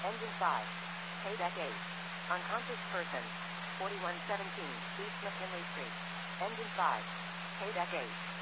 Engine 5. Payback 8. Unconscious person. 4117 East McKinley Street. Engine 5. Payback 8.